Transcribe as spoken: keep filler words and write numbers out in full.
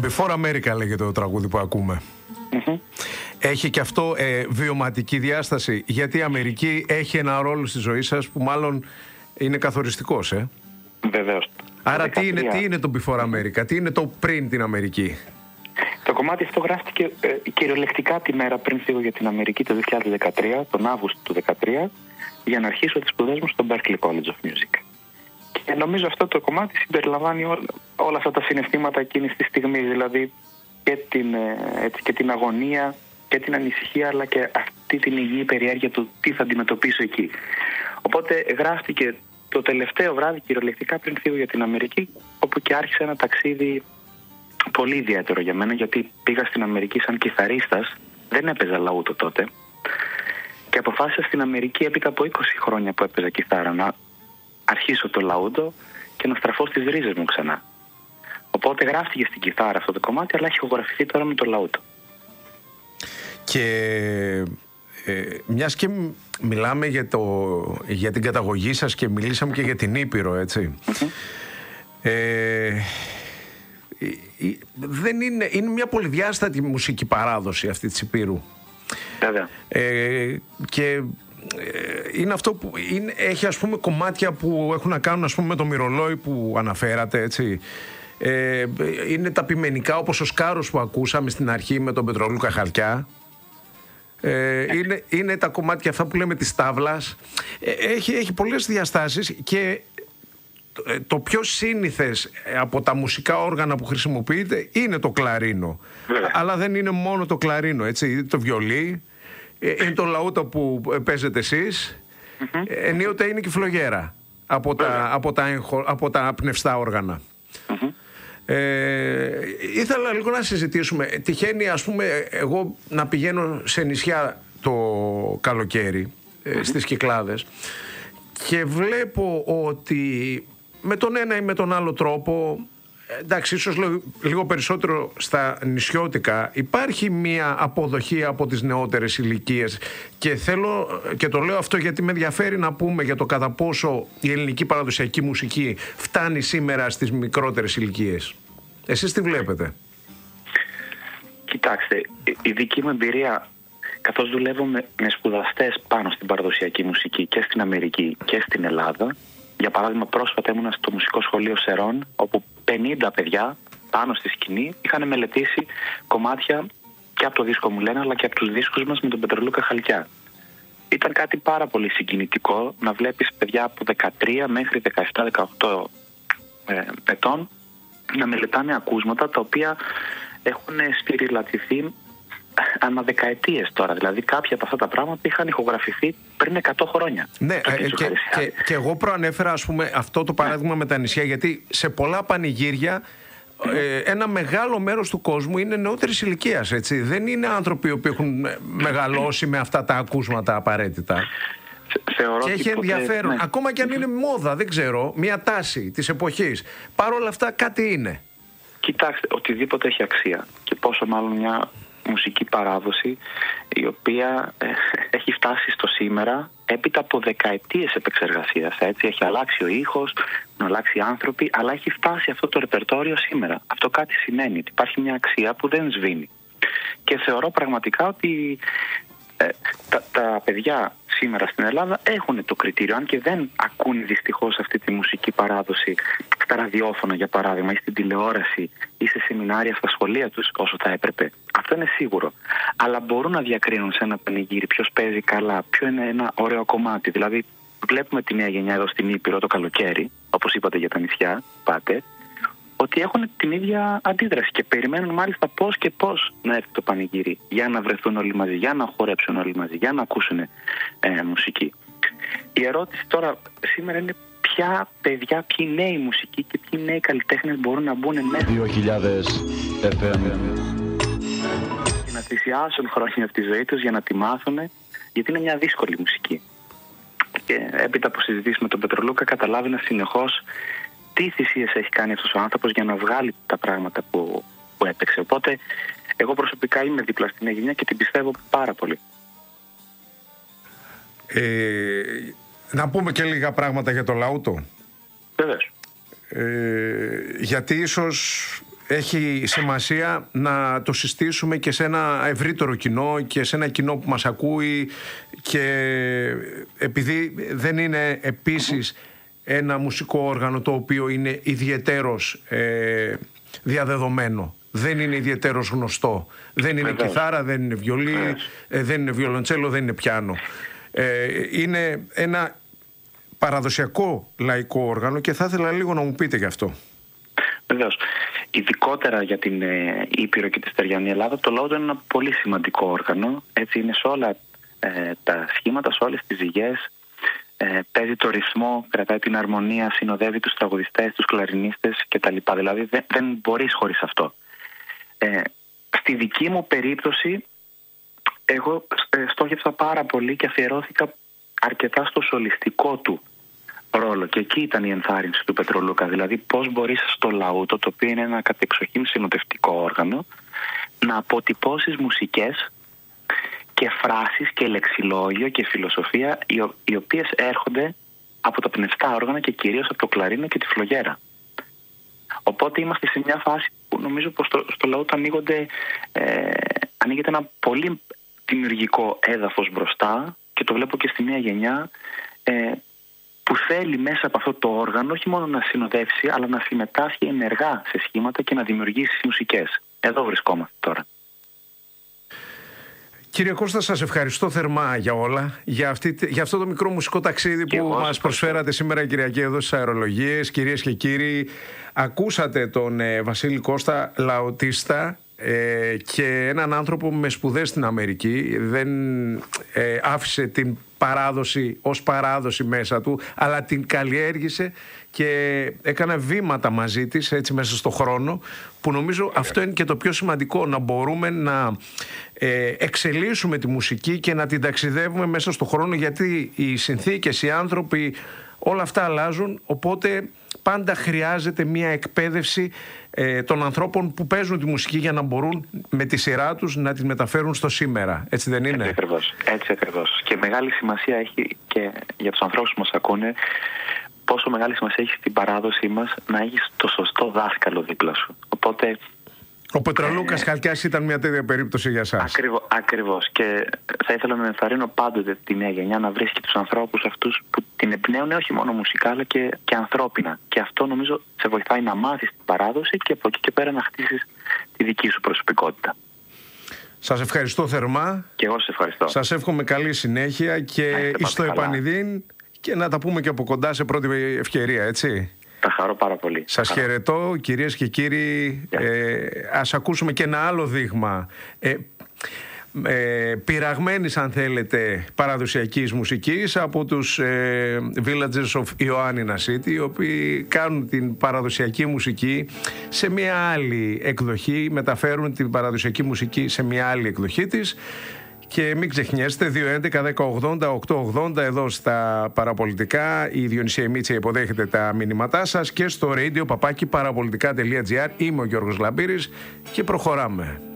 Before America λέγεται το τραγούδι που ακούμε. Mm-hmm. Έχει και αυτό ε, βιωματική διάσταση, γιατί η Αμερική έχει ένα ρόλο στη ζωή σας που μάλλον είναι καθοριστικός, ε? Βεβαίως. Άρα τι είναι, τι είναι το Before America, τι είναι το πριν την Αμερική? Το κομμάτι αυτό γράφτηκε ε, κυριολεκτικά τη μέρα πριν φύγω για την Αμερική το δύο χιλιάδες δεκατρία, τον Αύγουστο του δύο χιλιάδες δεκατρία, για να αρχίσω τις σπουδές μου στο Berklee College of Music. Και νομίζω αυτό το κομμάτι συμπεριλαμβάνει όλα, όλα αυτά τα συναισθήματα εκείνης της στιγμής, δηλαδή και την, έτσι, και την αγωνία και την ανησυχία, αλλά και αυτή την υγιή περιέργεια του τι θα αντιμετωπίσω εκεί. Οπότε γράφτηκε το τελευταίο βράδυ κυριολεκτικά πριν φύγω για την Αμερική, όπου και άρχισε ένα ταξίδι πολύ ιδιαίτερο για μένα, γιατί πήγα στην Αμερική σαν κιθαρίστας, δεν έπαιζα λαούτο τότε, και αποφάσισα στην Αμερική έπειτα από είκοσι χρόνια που έπαιζα κιθάρα να αρχίσω το λαούτο και να στραφώ στις ρίζες μου ξανά. Οπότε γράφτηκε στην κιθάρα αυτό το κομμάτι, αλλά έχει ηχογραφηθεί τώρα με το λαούτο. Και ε, μιας και μιλάμε για, το, για την καταγωγή σας και μιλήσαμε και για την Ήπειρο, έτσι. Mm-hmm. Ε, δεν είναι, είναι μια πολυδιάστατη μουσική παράδοση αυτή της Υπήρου. Βέβαια. Ε, και είναι αυτό που είναι, έχει ας πούμε κομμάτια που έχουν να κάνουν ας πούμε με το μυρολόι που αναφέρατε, έτσι. Ε, είναι τα πειμενικά, όπως ο Σκάρος που ακούσαμε στην αρχή με τον Πετρολούκα Χαλκιά. Ε, είναι, είναι τα κομμάτια αυτά που λέμε της τάβλας. Ε, έχει, έχει πολλές διαστάσεις και το, το πιο σύνηθες από τα μουσικά όργανα που χρησιμοποιείται είναι το κλαρίνο. Βέβαια. Αλλά δεν είναι μόνο το κλαρίνο, έτσι. Το βιολί, είναι το λαούτο που παίζετε εσείς, mm-hmm. ενίοτε είναι και η φλογέρα από τα, από, τα, από τα πνευστά όργανα. Mm-hmm. Ε, ήθελα λίγο να συζητήσουμε. Τυχαίνει ας πούμε εγώ να πηγαίνω σε νησιά το καλοκαίρι, mm-hmm. στις Κυκλάδες, και βλέπω ότι με τον ένα ή με τον άλλο τρόπο, εντάξει, ίσως λίγο περισσότερο στα νησιώτικα, υπάρχει μια αποδοχή από τις νεότερες ηλικίες, και θέλω και το λέω αυτό γιατί με ενδιαφέρει να πούμε για το κατά πόσο η ελληνική παραδοσιακή μουσική φτάνει σήμερα στις μικρότερες ηλικίες. Εσείς τι βλέπετε? Κοιτάξτε, η δική μου εμπειρία, καθώς δουλεύω με, με σπουδαστές πάνω στην παραδοσιακή μουσική και στην Αμερική και στην Ελλάδα. Για παράδειγμα, πρόσφατα ήμουνα στο Μουσικό Σχολείο Σερών, όπου πενήντα παιδιά πάνω στη σκηνή είχαν μελετήσει κομμάτια και από το δίσκο μου λένε, αλλά και από τους δίσκους μας με τον Πετρολούκα Χαλκιά. Ήταν κάτι πάρα πολύ συγκινητικό να βλέπεις παιδιά από δεκατρία μέχρι δεκαεπτά δεκαοκτώ ε, ετών να μελετάνε ακούσματα τα οποία έχουν σφυριλατηθεί ανά δεκαετίες τώρα. Δηλαδή κάποια από αυτά τα πράγματα είχαν ηχογραφηθεί πριν εκατό χρόνια. Ναι, και, και, και, και εγώ προανέφερα ας πούμε αυτό το παράδειγμα ναι. με τα νησιά, γιατί σε πολλά πανηγύρια ε, ένα μεγάλο μέρος του κόσμου είναι νεότερης ηλικίας, έτσι. Δεν είναι άνθρωποι που έχουν μεγαλώσει με αυτά τα ακούσματα απαραίτητα. Θεωρώ και έχει ενδιαφέρον, ναι. ακόμα και αν είναι μόδα, δεν ξέρω, μια τάση της εποχής. Παρ' όλα αυτά κάτι είναι. Κοιτάξτε, οτιδήποτε έχει αξία, και πόσο μάλλον μια μουσική παράδοση η οποία ε, έχει φτάσει στο σήμερα έπειτα από δεκαετίες επεξεργασίας, έτσι. Έχει αλλάξει ο ήχος, έχουν αλλάξει οι άνθρωποι, αλλά έχει φτάσει αυτό το ρεπερτόριο σήμερα. Αυτό κάτι σημαίνει ότι υπάρχει μια αξία που δεν σβήνει, και θεωρώ πραγματικά ότι ε, τα, τα παιδιά σήμερα στην Ελλάδα έχουν το κριτήριο, αν και δεν ακούν δυστυχώς αυτή τη μουσική παράδοση στα ραδιόφωνα για παράδειγμα, ή στην τηλεόραση ή σε σεμινάρια στα σχολεία τους όσο θα έπρεπε. Αυτό είναι σίγουρο. Αλλά μπορούν να διακρίνουν σε ένα πανηγύρι ποιος παίζει καλά, ποιο είναι ένα ωραίο κομμάτι. Δηλαδή βλέπουμε τη νέα γενιά εδώ στην Ήπειρο το καλοκαίρι, όπως είπατε για τα νησιά, πάτε, ότι έχουν την ίδια αντίδραση και περιμένουν μάλιστα πώς και πώς να έρθει το πανηγύρι για να βρεθούν όλοι μαζί, για να χορέψουν όλοι μαζί, για να ακούσουν ε, μουσική. Η ερώτηση τώρα σήμερα είναι ποια παιδιά, ποιοι νέοι μουσικοί και ποιοι νέοι καλλιτέχνες μπορούν να μπουν μέσα δύο χιλιάδες εφ εμ και να θυσιάσουν χρόνια από τη ζωή τους για να τη μάθουν, γιατί είναι μια δύσκολη μουσική. Και έπειτα από συζητήσεις με τον Πετρολούκα καταλάβαινα συνεχώς τι θυσίες έχει κάνει αυτός ο άνθρωπος για να βγάλει τα πράγματα που, που έπαιξε. Οπότε εγώ προσωπικά είμαι δίπλα στην νέα γενιά και την πιστεύω πάρα πολύ. Ε, να πούμε και λίγα πράγματα για το λαούτο. Βεβαίως. Ε, γιατί ίσως έχει σημασία να το συστήσουμε και σε ένα ευρύτερο κοινό και σε ένα κοινό που μας ακούει, και επειδή δεν είναι επίσης ένα μουσικό όργανο το οποίο είναι ιδιαιτέρως ε, διαδεδομένο, δεν είναι ιδιαιτέρως γνωστό, δεν είναι Βεβαίως. κιθάρα, δεν είναι βιολί, ε, δεν είναι βιολοντσέλο, δεν είναι πιάνο. Ε, είναι ένα παραδοσιακό λαϊκό όργανο και θα ήθελα λίγο να μου πείτε γι' αυτό. Βεβαίως. Ειδικότερα για την ε, Ήπειρο και τη Στεριανή Ελλάδα, το λαούτο είναι ένα πολύ σημαντικό όργανο. Έτσι είναι σε όλα ε, τα σχήματα, σε όλες τις ζυγές. Ε, παίζει το ρυθμό, κρατάει την αρμονία, συνοδεύει τους τραγουδιστές, τους κλαρινίστες κτλ. Δηλαδή δεν, δεν μπορείς χωρίς αυτό. Ε, στη δική μου περίπτωση, εγώ ε, στόχευσα πάρα πολύ και αφιερώθηκα αρκετά στο σολιστικό του ρόλο, και εκεί ήταν η ενθάρρυνση του Πετρολούκα. Δηλαδή πώς μπορείς στο λαούτο, το οποίο είναι ένα κατεξοχήν συνοδευτικό όργανο, να αποτυπώσεις μουσικές και φράσεις και λεξιλόγιο και φιλοσοφία, οι οποίες έρχονται από τα πνευστά όργανα και κυρίως από το κλαρίνο και τη φλογέρα. Οπότε είμαστε σε μια φάση που νομίζω πως στο, στο λαούτο ανοίγονται, ε, ανοίγεται ένα πολύ δημιουργικό έδαφος μπροστά, και το βλέπω και στη νέα γενιά, ε, που θέλει μέσα από αυτό το όργανο όχι μόνο να συνοδεύσει, αλλά να συμμετάσχει ενεργά σε σχήματα και να δημιουργήσει μουσικές. Εδώ βρισκόμαστε τώρα. Κύριε Κώστα, σας ευχαριστώ θερμά για όλα, για, αυτή, για αυτό το μικρό μουσικό ταξίδι που μας προσφέρατε σήμερα Κυριακή εδώ στις Αερολογίες. Κυρίες και κύριοι, ακούσατε τον ε, Βασίλη Κώστα, λαοτίστα, ε, και έναν άνθρωπο με σπουδές στην Αμερική. Δεν ε, άφησε την παράδοση ως παράδοση μέσα του, αλλά την καλλιέργησε και έκανε βήματα μαζί της, έτσι, μέσα στο χρόνο, που νομίζω αυτό είναι και το πιο σημαντικό, να μπορούμε να ε, εξελίσσουμε τη μουσική και να την ταξιδεύουμε μέσα στο χρόνο, γιατί οι συνθήκες, οι άνθρωποι, όλα αυτά αλλάζουν, οπότε πάντα χρειάζεται μια εκπαίδευση ε, των ανθρώπων που παίζουν τη μουσική για να μπορούν με τη σειρά τους να την μεταφέρουν στο σήμερα. Έτσι δεν είναι? Έτσι ακριβώς. Έτσι ακριβώς. Και μεγάλη σημασία έχει και για τους ανθρώπους που μας ακούνε, πόσο μεγάλη σημασία έχει στην παράδοσή μας να έχεις το σωστό δάσκαλο δίπλα σου. Οπότε ο Πετρολούκας ε, Χαλκιάς ήταν μια τέτοια περίπτωση για σας. Ακριβώς, ακριβώς. Και θα ήθελα να ενθαρρύνω πάντοτε τη νέα γενιά να βρίσκει τους ανθρώπους αυτούς που την εμπνέουν όχι μόνο μουσικά, αλλά και, και ανθρώπινα. Και αυτό νομίζω σε βοηθάει να μάθεις την παράδοση και από εκεί και πέρα να χτίσεις τη δική σου προσωπικότητα. Σας ευχαριστώ θερμά. Και εγώ σας ευχαριστώ. Σας εύχομαι καλή συνέχεια και στο επανειδήν, και να τα πούμε και από κοντά σε πρώτη ευκαιρία, έτσι. Τα χαρώ πάρα πολύ. Σας χαρώ. Χαιρετώ, κυρίες και κύριοι. Yeah. Ε, ας ακούσουμε και ένα άλλο δείγμα ε, ε, πειραγμένης, αν θέλετε, παραδοσιακής μουσικής από τους ε, Villagers of Ioannina City, οι οποίοι κάνουν την παραδοσιακή μουσική σε μια άλλη εκδοχή, μεταφέρουν την παραδοσιακή μουσική σε μια άλλη εκδοχή της. Και μην ξεχνιέστε, δύο έντεκα δέκα ογδόντα οκτώ ογδόντα εδώ στα Παραπολιτικά. Η Διονυσία Μίτσια υποδέχεται τα μηνύματά σας, και στο radio παπάκι παραπολιτικά τελεία τζι άρ. Είμαι ο Γιώργος Λαμπύρης και προχωράμε.